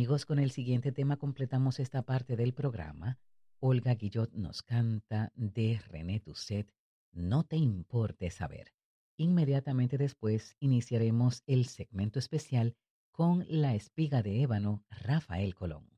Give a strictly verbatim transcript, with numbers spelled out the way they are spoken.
Amigos, con el siguiente tema completamos esta parte del programa. Olga Guillot nos canta de René Tusset, No te importe saber. Inmediatamente después iniciaremos el segmento especial con La espiga de ébano, Rafael Colón.